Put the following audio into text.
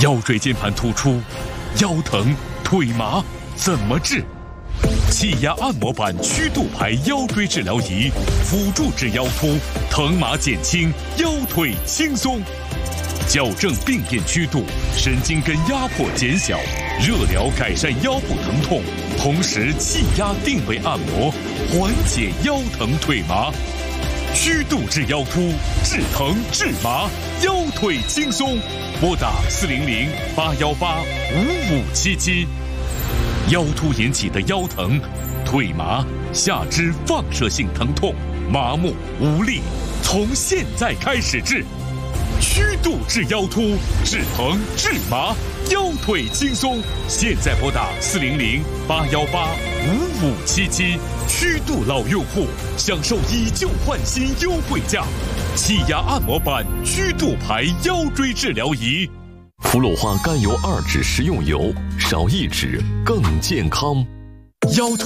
腰椎间盘突出、腰疼、腿麻怎么治？气压按摩板曲度排腰椎治疗仪，辅助治腰突，疼麻减轻，腰腿轻松。矫正病变曲度，神经根压迫减小，热疗改善腰部疼痛，同时气压定位按摩，缓解腰疼腿麻。曲度治腰突，治疼治麻，腰腿轻松。拨打400-818-5577。腰突引起的腰疼、腿麻、下肢放射性疼痛、麻木无力，从现在开始治。曲度治腰突，治疼治麻，腰腿轻松。现在拨打400-818-5577。曲度老用户享受以旧换新优惠价，气压按摩板曲度排腰椎治疗仪。 氟氯化甘油2酯食用油，少1酯更健康。 腰突